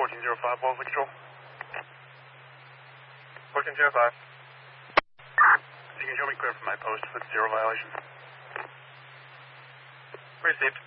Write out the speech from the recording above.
1405, Wellesley Control. 1405. You can show me clear from my post with 0 violation. Received.